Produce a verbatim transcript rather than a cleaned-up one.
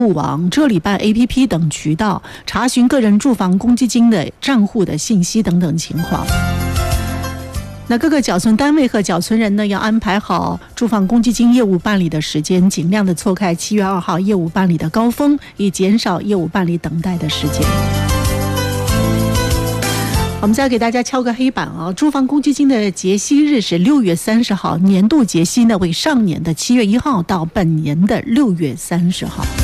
户网、车旅办 A P P 等渠道查询个人住房公积金的账户的信息等等情况。那各个缴存单位和缴存人呢，要安排好住房公积金业务办理的时间，尽量的错开七月二号业务办理的高峰，以减少业务办理等待的时间。我们再给大家敲个黑板啊，住房公积金的结息日是六月三十号，年度结息呢为上年的七月一号到本年的六月三十号。